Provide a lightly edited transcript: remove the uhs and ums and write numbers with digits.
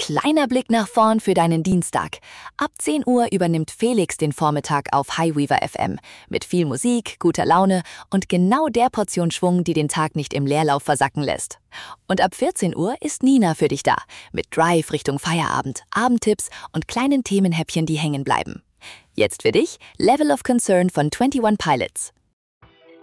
kleiner Blick nach vorn für deinen Dienstag. Ab 10 Uhr übernimmt Felix den Vormittag auf Highweaver FM mit viel Musik, guter Laune und genau der Portion Schwung, die den Tag nicht im Leerlauf versacken lässt. Und ab 14 Uhr ist Nina für dich da mit Drive Richtung Feierabend, Abendtipps und kleinen Themenhäppchen, die hängen bleiben. Jetzt für dich Level of Concern von 21 Pilots.